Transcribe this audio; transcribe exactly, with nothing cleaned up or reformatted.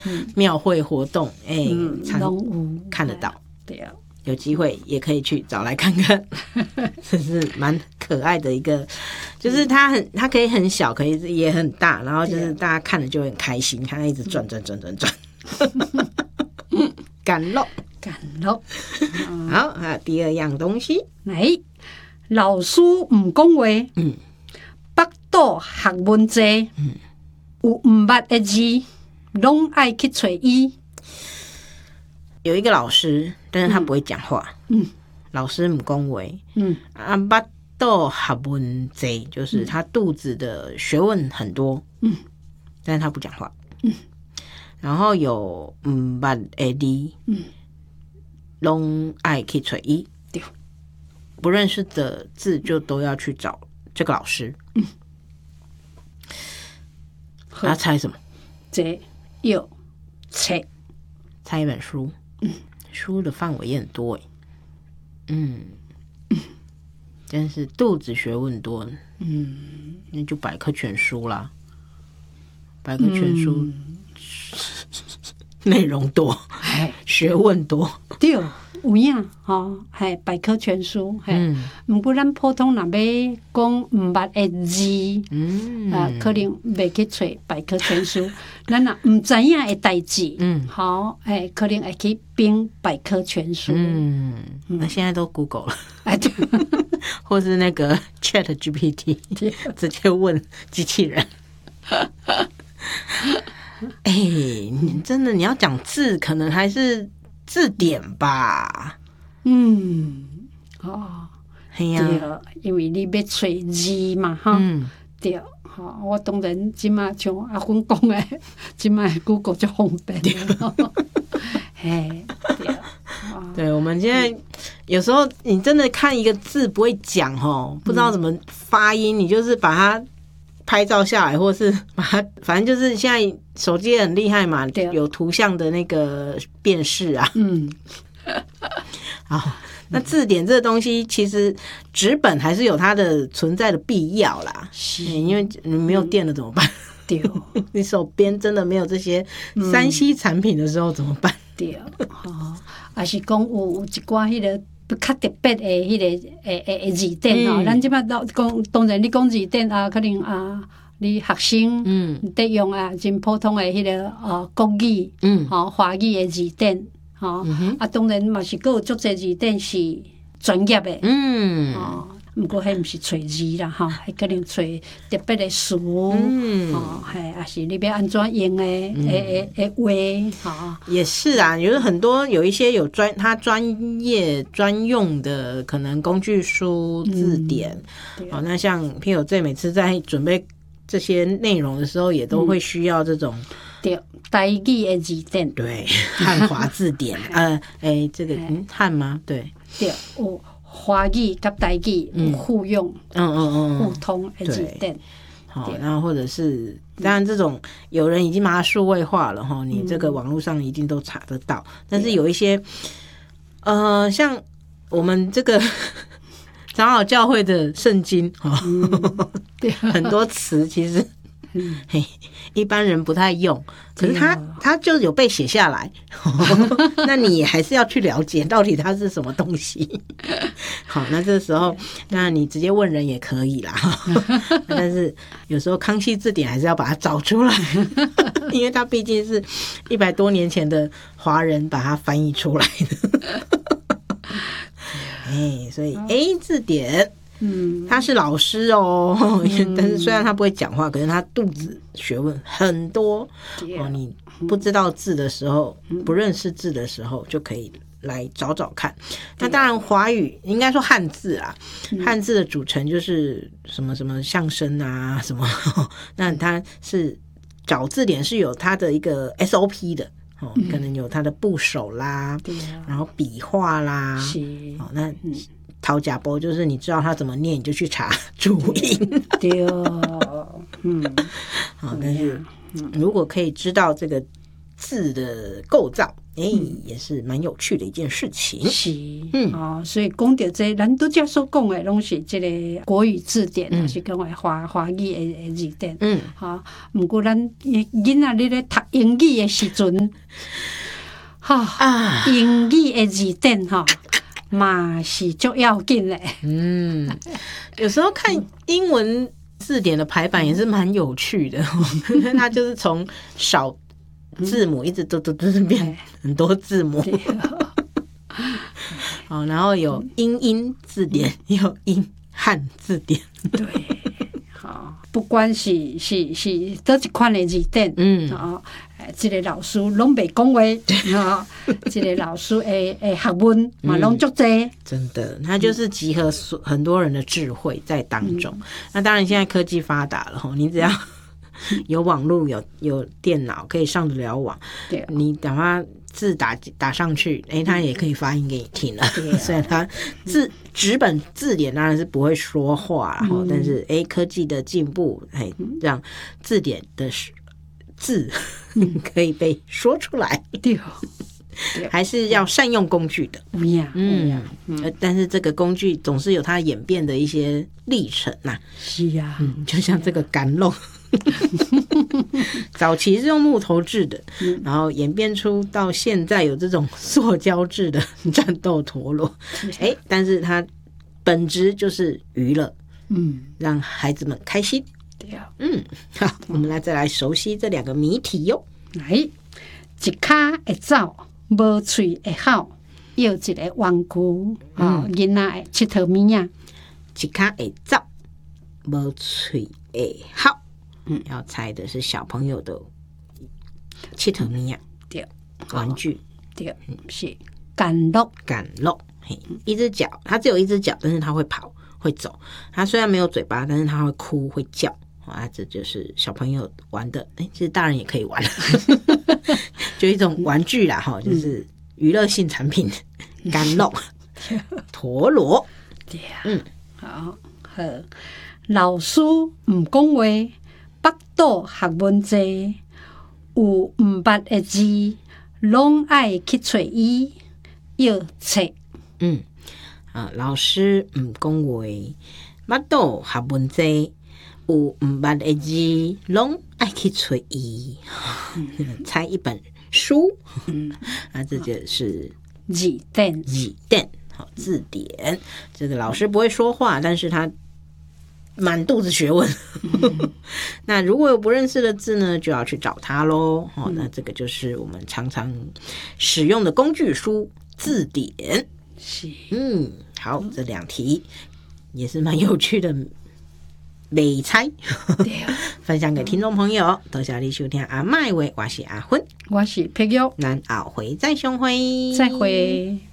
庙会活动，哎、欸嗯， 常看得到。 对啊， 有机会也可以去找来看看，这是蛮可爱的一个，就是它很它可以很小，可以也很大，然后就是大家看了就很开心，看它一直转转转转转，赶路赶路。 好，还有第二样东西， 来，老师唔讲话， 嗯， 北岛学问济，嗯，有唔捌的字，拢爱去找伊。 有一个老师，但是他不会讲话，嗯，老师唔讲话，嗯，啊，巴豆学问济，就是他肚子的学问很多，嗯，但是他不讲话，嗯，然后有唔捌的字，嗯，拢爱去找伊， 对， 不认识的字就都要去找这个老师，嗯，他猜什么？ 这有册， 猜一本书。嗯，书的范围也很多哎，嗯，但是肚子学问多，嗯，那就百科全书啦，百科全书内、嗯、容多，学问多， 对，有影吼，系百科全书，系，毋过咱普通若要讲毋捌的字，嗯，啊，可能袂去找百科全书。咱若毋知影的代志，嗯，好，诶，可能会去编百科全书。 嗯，那现在都 Google 了，哎，对，或是那个 Chat G P T， 直接问机器人。哎、欸，你真的你要讲字，可能还是字典吧？ 嗯，哦， 系呀、 啊，因为你要找字嘛，哈、嗯，对，哈，我当然即马像阿芬讲的，即马 Google 就方便了，嘿，对， 对，我们现在有时候你真的看一个字不会讲哦，不知道怎么发音，你就是把它拍照下来，或是把它，反正就是现在手机很厉害嘛，有图像的那个辨识啊。嗯，好，那字典这个东西，其实纸本还是有它的存在的必要啦。是、欸，因为你没有电了怎么办？对，你手边真的没有这些三 C 产品的时候怎么办？ 对，哦，还是讲有有一寡迄个。较特别的迄、那个诶诶诶字典吼，咱即摆讲当然你讲字典啊，可能啊，你学生嗯得用啊，真普通的迄、那个呃国语嗯，吼、哦、华语的字典吼、哦嗯，啊当然嘛是佫有足侪字典是专业的嗯，哦，毋过迄毋是找字啦吼，迄可能找特别的词嗯，哦，系啊是你要安怎用的诶诶诶话吼， 也是啊，有很多有一些有专他专业专用的可能工具书字典，嗯、哦，那像譬如这每次在准备这些内容的时候，也都会需要这种、嗯、 对台语的字典， 对汉华字典，呃，哎，这个嗯汉吗？对对，有华语跟台语有互用，嗯嗯嗯，互通的字典。 好，然后或者是当然这种有人已经把它数位化了哈，你这个网络上一定都查得到。但是有一些呃，像我们这个长老教会的圣经哈、嗯，很多词其实。嗯，嘿，一般人不太用，可是他他就有被写下来，那你还是要去了解到底它是什么东西。好，那这时候那你直接问人也可以啦，但是有时候康熙字典还是要把它找出来，因为它毕竟是一百多年前的华人把它翻译出来的。哎，所以哎，字典。嗯，他是老师哦，嗯、但是虽然他不会讲话，可是他肚子学问很多、嗯、哦。你不知道字的时候、嗯，不认识字的时候，就可以来找找看。那当然，华语应该说汉字啊，嗯、汉字的组成就是什么什么象声啊，什么。那它是找字典是有它的一个 S O P 的哦，嗯、可能有它的部首啦，对啊、然后笔画啦，是哦，那。嗯讨假波就是你知道他怎么念，你就去查注音。对，嗯，好，但是如果可以知道这个字的构造，哎、嗯，也是蛮有趣的一件事情。 是，嗯，哦，所以讲到这，咱拄则所讲的，拢是这个国语字典，还、嗯、是讲的华华语的字典，嗯，哈。不过咱囡仔你咧读英语的时阵，哈、啊，英语的字典哈。嘛是足要紧嘞， 嗯，有时候看英文字典的排版也是蛮有趣的，它就是从少字母一直都都都变很多字母，哦，然后有英英字典，也有英汉字典， 对，好，不管是是是倒一款的字典，嗯，哦。这个老师拢袂讲话，哈，这个老师诶诶学问嘛拢足多， 真的，他就是集合很多人的智慧在当中。嗯、那当然，现在科技发达了哈，你只要有网络、有有电脑可以上得了网，对，你等它字打打上去，哎、欸，它也可以发音给你听了。虽然它字纸本字典当然是不会说话啦，嗯、但是哎、欸，科技的进步，哎，让字典的字可以被说出来，对，还是要善用工具的。嗯嗯，但是这个工具总是有它演变的一些历程呐、啊。 是呀、啊嗯，就像这个甘露，早期是用木头制的，然后演变出到现在有这种塑胶制的战斗陀螺。哎、欸，但是它本质就是娱乐，嗯，让孩子们开心。嗯，好，我们来再来熟悉这两个谜题哟。 来，一脚会走，无喙会吼，要一个玩具哦，囡仔会佚佗物啊。 一脚会走，无喙会吼。嗯，要猜的是小朋友的佚佗物啊，对，玩具， 对，嗯，是赶路， 赶路，嘿，一只脚，它只有一只脚，但是它会跑，会走。它虽然没有嘴巴，但是它会哭，会叫。啊，这就是小朋友玩的，哎，其实大人也可以玩，就一种玩具啦，哈，就是娱乐性产品，甘露、陀螺， 嗯，好，好，老师唔讲话，腹肚学问济，有唔捌的字，拢爱去找伊，要册， 嗯，啊，老师唔讲话，腹肚学问济。有唔捌的字，拢爱去找伊，猜一本书，嗯，啊，这就是字典， 字典，好，字典。这个老师不会说话，但是他满肚子学问。嗯、那如果有不认识的字呢，就要去找他咯。哦，嗯、那这个就是我们常常使用的工具书字典。是，嗯，好，这两题也是蛮有趣的。美猜分享给听众朋友，多谢你收听阿麦话，我是阿芬， 我是碧玉， 咱后回再相会， 再会。